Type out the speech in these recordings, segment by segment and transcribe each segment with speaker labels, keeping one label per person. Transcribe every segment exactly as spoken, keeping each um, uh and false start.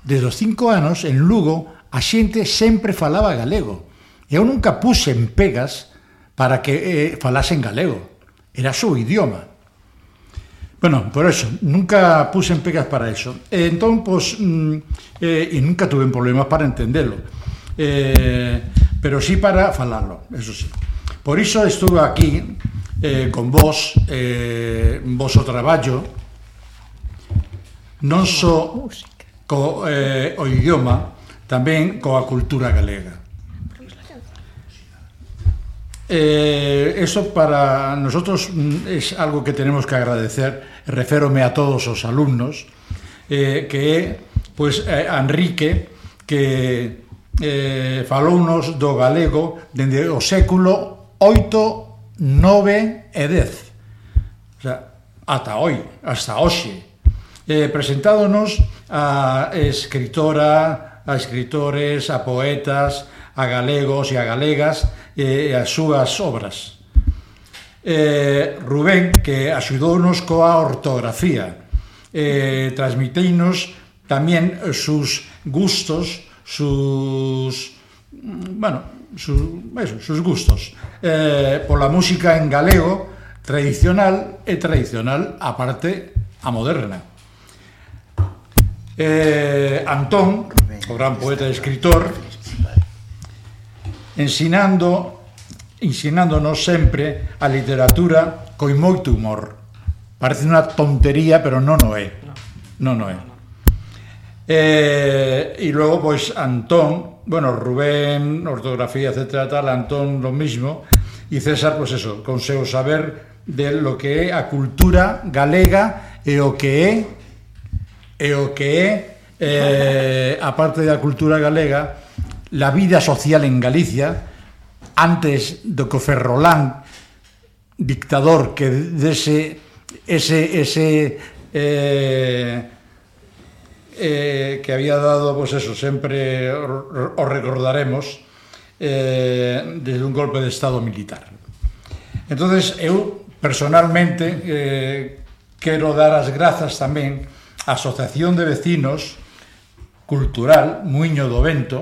Speaker 1: desde os cinco anos, en Lugo, a xente sempre falaba galego. Eu nunca puse en pegas para que eh, falasen galego. Era o seu idioma. Bueno, por eso, nunca puse en pegas para eso. E entón, pues, mm, eh, e nunca tuve problemas para entendelo. Eh, pero sí para falarlo, eso sí. Por iso estuve aquí eh, con vos, eh, vos o traballo, non só co eh, o idioma, tamén coa cultura galega. Eh, eso para nosotros es algo que tenemos que agradecer. Reférome a todos os alumnos, eh, que é, pois, eh, Enrique, que eh, falounos do galego dende o século oito, nove e dez. O sea, ata hoi, hasta hoxe. Eh, presentádonos a escritora, a escritores, a poetas, a galegos e a galegas e as súas obras. Eh, Rubén, que axudounos coa ortografía, eh, transmiteinos tamén sus gustos, sus, bueno, sus, eso, sus gustos, eh, pola música en galego tradicional e tradicional, aparte a moderna. Eh, Antón, o gran poeta e escritor, ensinando ensinándonos sempre a literatura coi moito humor. Parece unha tontería, pero non o é. Non o é. Eh, e logo, pois, Antón, bueno, Rubén, ortografía, etcétera, tal, Antón lo mismo, e César, pois eso, con seu saber de lo que é a cultura galega e o que é e o que é eh, a parte da cultura galega, la vida social en Galicia, antes do que o Ferrolán, dictador, que dese ese, ese eh, eh, que había dado, pues eso, sempre o recordaremos, eh, desde un golpe de estado militar. Entonces, eu personalmente eh, quero dar as grazas tamén á Asociación de Vecinos Cultural Muiño do Vento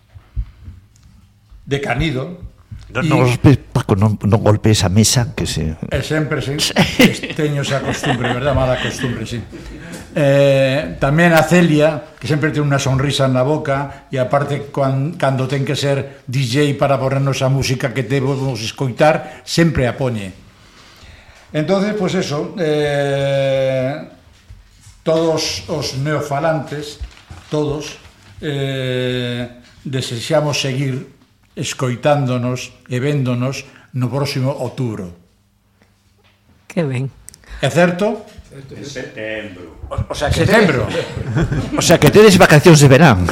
Speaker 1: de Canido.
Speaker 2: Non, non, Paco, non, non golpees a mesa, que se...
Speaker 1: E sempre, sí, teño esa costumbre, verdad, mala costumbre, sí. Eh, tamén a Celia, que sempre ten unha sonrisa na boca, e aparte, cuando, cando ten que ser D J para ponernos a música que debemos escoitar, sempre a poñe. Entonces, pues eso, eh, todos os neofalantes, todos, eh, desexamos seguir escoitándonos e véndonos no próximo outubro.
Speaker 3: Que ben.
Speaker 1: É certo?
Speaker 4: En setembro.
Speaker 2: O, o sea, que
Speaker 1: Setembro.
Speaker 2: O sea, que tedes vacacións de verán.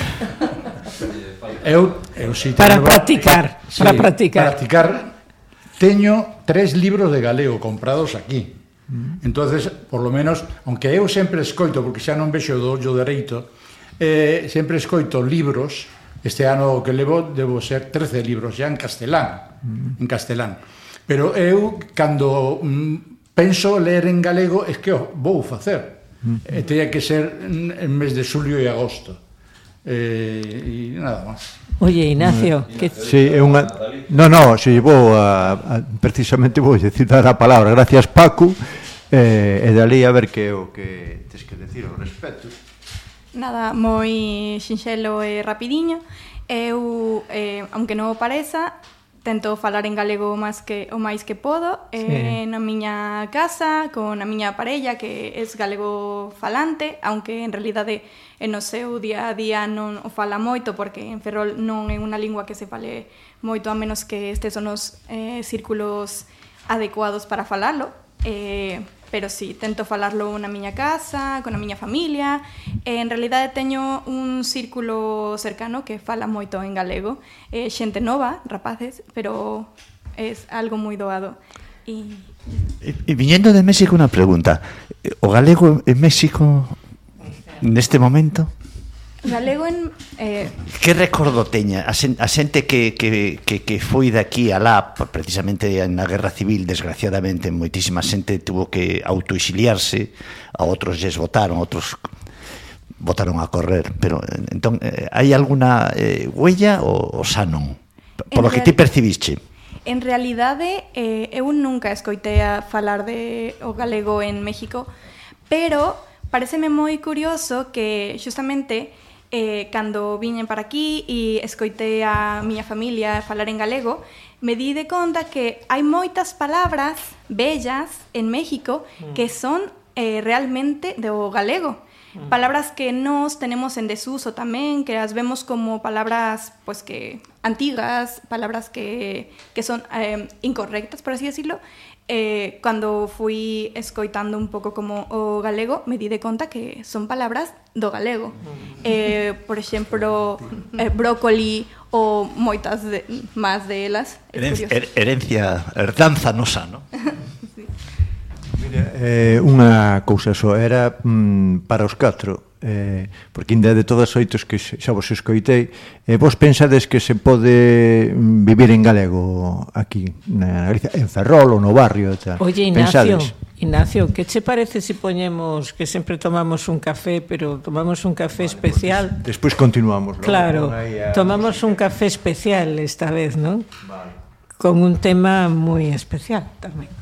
Speaker 1: Eu, eu si
Speaker 3: Para practicar,
Speaker 1: sí,
Speaker 3: para practicar.
Speaker 1: practicar. Teño tres libros de galego comprados aquí. Entonces, por lo menos, aunque eu sempre escoito, porque xa non vexo do ollo dereito, eh, sempre escoito libros. Este ano que levo debo ser trece libros xa en castelán, en castelán. Pero eu, cando mm, penso ler en galego, es que o vou facer. E teria que ser en mes de xulio e agosto. Eh, e nada máis.
Speaker 3: Oye, Ignacio, que...
Speaker 5: Sí, é unha... No, no, si vou a, a precisamente vou citar a palabra. Gracias, Paco. Eh, e dali a ver que o que tes que decir ao respecto.
Speaker 6: Nada, moi sinxelo e rapidiño. Eu, eh, aunque non o pareza, tento falar en galego o máis que, o máis que podo, eh, sí. Na miña casa, con a miña parella, que é galego falante, aunque en realidade en o seu día a día non o fala moito, porque en Ferrol non é unha lingua que se fale moito, a menos que estes son os eh, círculos adecuados para falalo. Eh, pero sí, tento falarlo na miña casa, con a miña familia, e en realidade teño un círculo cercano que fala moito en galego, eh, xente nova, rapaces, pero é algo moi doado. E,
Speaker 2: e viñendo de México, unha pregunta: o galego en México neste momento?
Speaker 6: Galego en... Eh...
Speaker 2: Que recordo teña a, sen, a xente que, que, que, que foi daqui alá, precisamente na Guerra Civil, desgraciadamente, moitísima xente tuvo que autoexiliarse, a outros lles votaron, outros... botaron a correr, pero entón, eh, hai alguna eh, huella ou, ou xa non? Por lo que ti percibiste.
Speaker 6: En realidade, eh, eu nunca escoitei a falar de o galego en México, pero pareceme moi curioso que justamente eh, cando viñen para aquí e escoitei a miña familia falar en galego, me di de conta que hai moitas palabras bellas en México que son eh, realmente do galego. Palabras que nos tenemos en desuso tamén, que las vemos como palabras pues que antiguas, palabras que, que son eh, incorrectas, por así decirlo. Eh, cando fui escoitando un pouco como o galego, me di de conta que son palabras do galego. Eh, por exemplo, eh, brócoli ou moitas de, máis de elas.
Speaker 2: Herencia, herencia, herdanza nosa, non?
Speaker 5: Mira, eh, unha cousa só, era mm, para os catro, eh, porque ainda de todas as oitos que xa vos escoitei, eh, vos pensades que se pode vivir en galego aquí na Galicia, en Ferrol ou no barrio e tal?
Speaker 3: Oye, Ignacio,
Speaker 5: Pensades?
Speaker 3: Ignacio, que che parece se poñemos que sempre tomamos un café, pero tomamos un café vale, especial?
Speaker 5: Pues, despois continuamos, ¿no?
Speaker 3: Claro, a... tomamos un café especial esta vez, ¿no? Vale. Con un tema moi especial tamén.